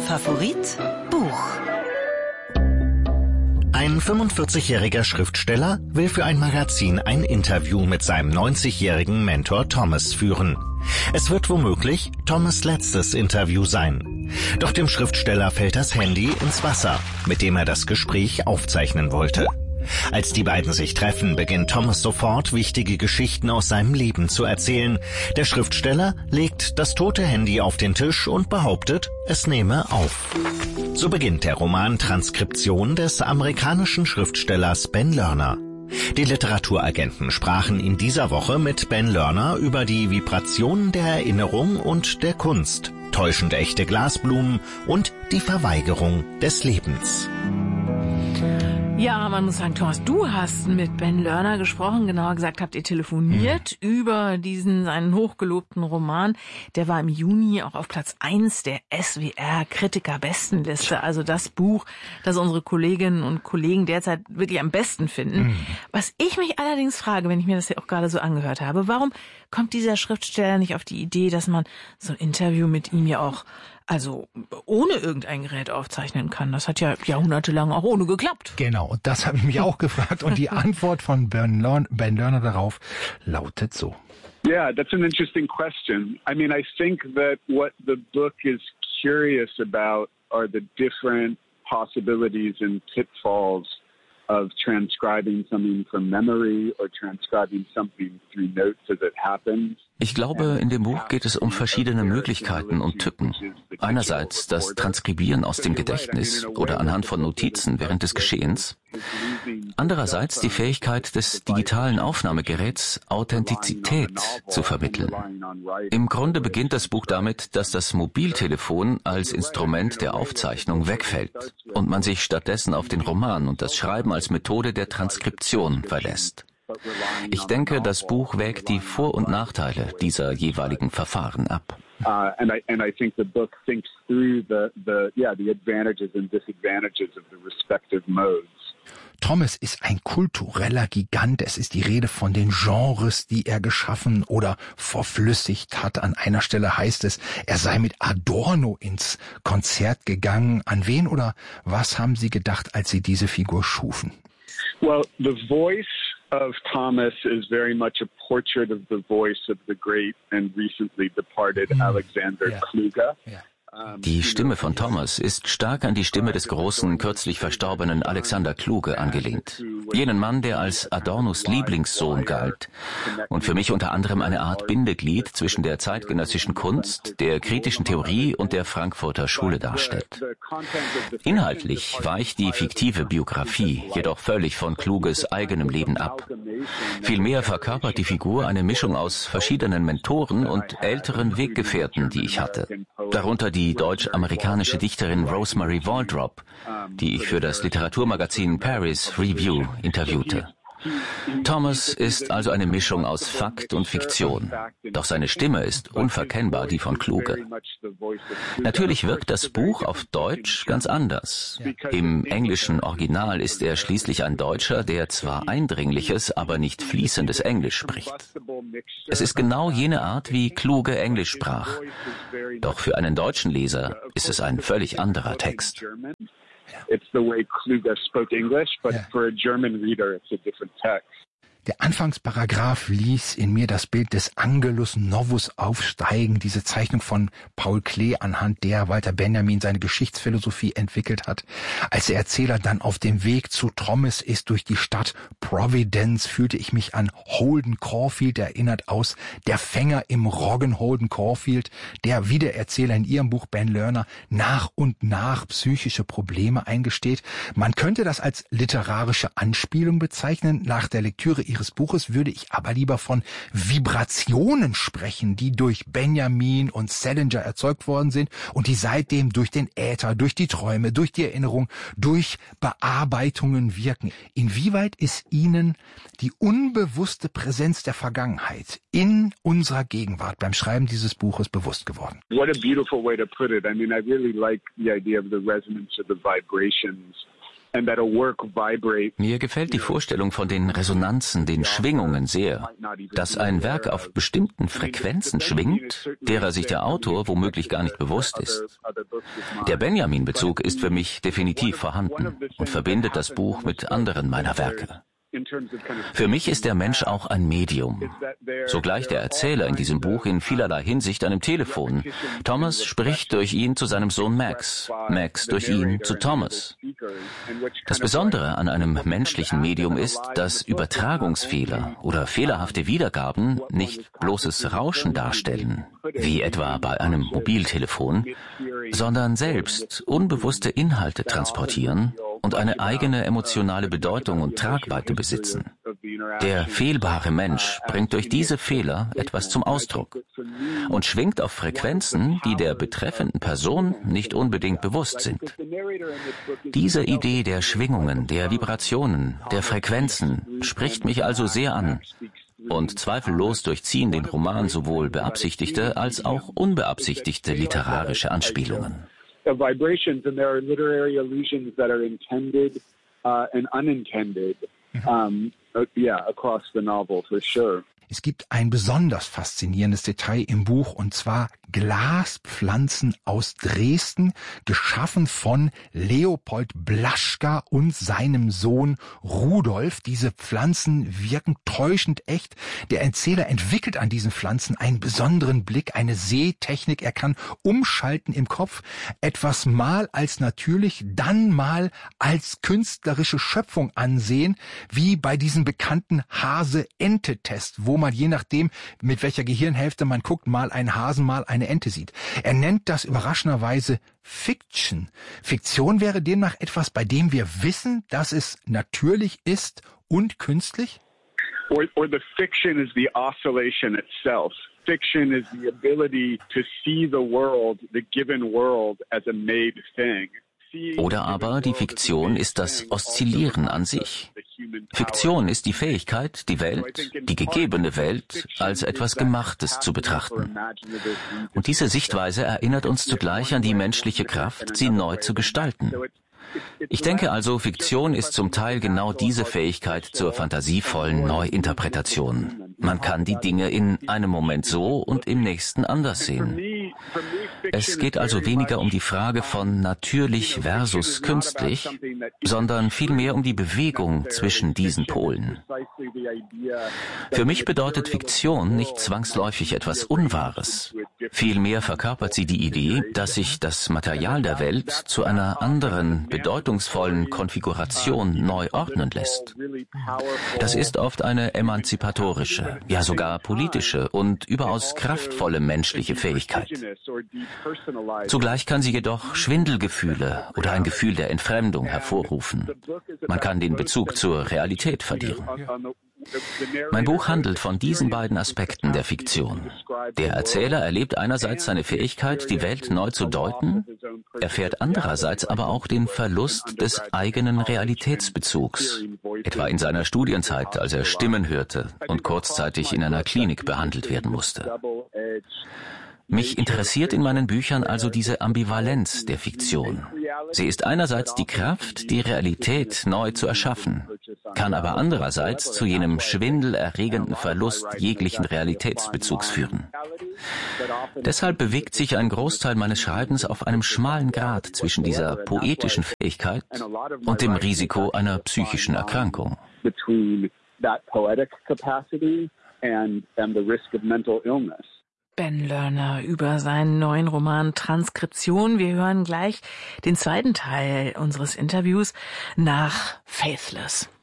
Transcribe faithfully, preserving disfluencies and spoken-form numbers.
Favorit Buch. Ein fünfundvierzigjähriger Schriftsteller will für ein Magazin ein Interview mit seinem neunzigjährigen Mentor Thomas führen. Es wird womöglich Thomas' letztes Interview sein. Doch dem Schriftsteller fällt das Handy ins Wasser, mit dem er das Gespräch aufzeichnen wollte. Als die beiden sich treffen, beginnt Thomas sofort, wichtige Geschichten aus seinem Leben zu erzählen. Der Schriftsteller legt das tote Handy auf den Tisch und behauptet, es nehme auf. So beginnt der Roman Transkription des amerikanischen Schriftstellers Ben Lerner. Die Literaturagenten sprachen in dieser Woche mit Ben Lerner über die Vibrationen der Erinnerung und der Kunst, täuschend echte Glasblumen und die Verweigerung des Lebens. Ja, man muss sagen, Thomas, du hast mit Ben Lerner gesprochen, genauer gesagt habt ihr telefoniert mhm. über diesen, seinen hochgelobten Roman. Der war im Juni auch auf Platz eins der S W R-Kritiker-Bestenliste, also das Buch, das unsere Kolleginnen und Kollegen derzeit wirklich am besten finden. Mhm. Was ich mich allerdings frage, wenn ich mir das ja auch gerade so angehört habe, warum kommt dieser Schriftsteller nicht auf die Idee, dass man so ein Interview mit ihm ja auch also ohne irgendein Gerät aufzeichnen kann? Das hat ja jahrhundertelang auch ohne geklappt. Genau, und das habe ich mich auch gefragt. Und die Antwort von Ben Lerner, Ben Lerner darauf lautet so. Yeah, that's an interesting question. I mean, I think that what the book is curious about are the different possibilities and pitfalls of transcribing something from memory or transcribing something through notes as it happens. Ich glaube, in dem Buch geht es um verschiedene Möglichkeiten und Tücken. Einerseits das Transkribieren aus dem Gedächtnis oder anhand von Notizen während des Geschehens. Andererseits die Fähigkeit des digitalen Aufnahmegeräts, Authentizität zu vermitteln. Im Grunde beginnt das Buch damit, dass das Mobiltelefon als Instrument der Aufzeichnung wegfällt und man sich stattdessen auf den Roman und das Schreiben als Methode der Transkription verlässt. Ich denke, das Buch wägt die Vor- und Nachteile dieser jeweiligen Verfahren ab. Uh, and I and I think the book thinks through the the yeah the advantages and disadvantages of the respective modes. Thomas ist ein kultureller Gigant. Es ist die Rede von den Genres, die er geschaffen oder verflüssigt hat. An einer Stelle heißt es, er sei mit Adorno ins Konzert gegangen. An wen oder was haben Sie gedacht, als Sie diese Figur schufen? Well, the voice of Thomas is very much a portrait of the voice of the great and recently departed mm. Alexander yeah. Kluge. Yeah. Die Stimme von Thomas ist stark an die Stimme des großen, kürzlich verstorbenen Alexander Kluge angelehnt. Jenen Mann, der als Adornos Lieblingssohn galt und für mich unter anderem eine Art Bindeglied zwischen der zeitgenössischen Kunst, der kritischen Theorie und der Frankfurter Schule darstellt. Inhaltlich weicht die fiktive Biografie jedoch völlig von Kluges eigenem Leben ab. Vielmehr verkörpert die Figur eine Mischung aus verschiedenen Mentoren und älteren Weggefährten, die ich hatte. Darunter die deutsch-amerikanische Dichterin Rosemary Waldrop, die ich für das Literaturmagazin Paris Review interviewte. Thomas ist also eine Mischung aus Fakt und Fiktion, doch seine Stimme ist unverkennbar die von Kluge. Natürlich wirkt das Buch auf Deutsch ganz anders. Im englischen Original ist er schließlich ein Deutscher, der zwar eindringliches, aber nicht fließendes Englisch spricht. Es ist genau jene Art, wie Kluge Englisch sprach. Doch für einen deutschen Leser ist es ein völlig anderer Text. It's the way Kluge spoke English, but yeah. for a German reader, it's a different text. Der Anfangsparagraph ließ in mir das Bild des Angelus Novus aufsteigen, diese Zeichnung von Paul Klee, anhand der Walter Benjamin seine Geschichtsphilosophie entwickelt hat. Als der Erzähler dann auf dem Weg zu Thomas ist durch die Stadt Providence, fühlte ich mich an Holden Caulfield erinnert aus Der Fänger im Roggen. Holden Caulfield, der wie der Erzähler in ihrem Buch Ben Lerner nach und nach psychische Probleme eingesteht. Man könnte das als literarische Anspielung bezeichnen. Nach der Lektüre Ihres Buches würde ich aber lieber von Vibrationen sprechen, die durch Benjamin und Salinger erzeugt worden sind und die seitdem durch den Äther, durch die Träume, durch die Erinnerung, durch Bearbeitungen wirken. Inwieweit ist Ihnen die unbewusste Präsenz der Vergangenheit in unserer Gegenwart beim Schreiben dieses Buches bewusst geworden? What a beautiful way to put it. I mean, I really like the idea of the resonance of the vibrations Mir gefällt die Vorstellung von den Resonanzen, den Schwingungen sehr, dass ein Werk auf bestimmten Frequenzen schwingt, derer sich der Autor womöglich gar nicht bewusst ist. Der Benjamin-Bezug ist für mich definitiv vorhanden und verbindet das Buch mit anderen meiner Werke. Für mich ist der Mensch auch ein Medium. So gleicht der Erzähler in diesem Buch in vielerlei Hinsicht einem Telefon. Thomas spricht durch ihn zu seinem Sohn Max, Max durch ihn zu Thomas. Das Besondere an einem menschlichen Medium ist, dass Übertragungsfehler oder fehlerhafte Wiedergaben nicht bloßes Rauschen darstellen, wie etwa bei einem Mobiltelefon, sondern selbst unbewusste Inhalte transportieren und eine eigene emotionale Bedeutung und Tragweite besitzen. Der fehlbare Mensch bringt durch diese Fehler etwas zum Ausdruck und schwingt auf Frequenzen, die der betreffenden Person nicht unbedingt bewusst sind. Diese Idee der Schwingungen, der Vibrationen, der Frequenzen spricht mich also sehr an und zweifellos durchziehen den Roman sowohl beabsichtigte als auch unbeabsichtigte literarische Anspielungen. Vibrations, and there are literary allusions that are intended uh, and unintended, um, uh, yeah, across the novel for sure. Es gibt ein besonders faszinierendes Detail im Buch, und zwar Glaspflanzen aus Dresden, geschaffen von Leopold Blaschka und seinem Sohn Rudolf. Diese Pflanzen wirken täuschend echt. Der Erzähler entwickelt an diesen Pflanzen einen besonderen Blick, eine Sehtechnik. Er kann umschalten im Kopf, etwas mal als natürlich, dann mal als künstlerische Schöpfung ansehen, wie bei diesem bekannten Hase-Ente-Test, wo man je nachdem, mit welcher Gehirnhälfte man guckt, mal einen Hasen, mal eine Ente sieht. Er nennt das überraschenderweise Fiction. Fiktion wäre demnach etwas, bei dem wir wissen, dass es natürlich ist und künstlich? Or, or the fiction is the oscillation itself. Fiction is the ability to see the world, the given world, as a made thing. Oder aber die Fiktion ist das Oszillieren an sich. Fiktion ist die Fähigkeit, die Welt, die gegebene Welt, als etwas Gemachtes zu betrachten. Und diese Sichtweise erinnert uns zugleich an die menschliche Kraft, sie neu zu gestalten. Ich denke also, Fiktion ist zum Teil genau diese Fähigkeit zur fantasievollen Neuinterpretation. Man kann die Dinge in einem Moment so und im nächsten anders sehen. Es geht also weniger um die Frage von natürlich versus künstlich, sondern vielmehr um die Bewegung zwischen diesen Polen. Für mich bedeutet Fiktion nicht zwangsläufig etwas Unwahres. Vielmehr verkörpert sie die Idee, dass sich das Material der Welt zu einer anderen, bedeutungsvollen Konfiguration neu ordnen lässt. Das ist oft eine emanzipatorische, ja sogar politische und überaus kraftvolle menschliche Fähigkeit. Zugleich kann sie jedoch Schwindelgefühle oder ein Gefühl der Entfremdung hervorrufen. Man kann den Bezug zur Realität verlieren. Mein Buch handelt von diesen beiden Aspekten der Fiktion. Der Erzähler erlebt einerseits seine Fähigkeit, die Welt neu zu deuten, erfährt andererseits aber auch den Verlust des eigenen Realitätsbezugs, etwa in seiner Studienzeit, als er Stimmen hörte und kurzzeitig in einer Klinik behandelt werden musste. Mich interessiert in meinen Büchern also diese Ambivalenz der Fiktion. Sie ist einerseits die Kraft, die Realität neu zu erschaffen, kann aber andererseits zu jenem schwindelerregenden Verlust jeglichen Realitätsbezugs führen. Deshalb bewegt sich ein Großteil meines Schreibens auf einem schmalen Grat zwischen dieser poetischen Fähigkeit und dem Risiko einer psychischen Erkrankung. Ben Lerner über seinen neuen Roman Transkription. Wir hören gleich den zweiten Teil unseres Interviews nach Faithless.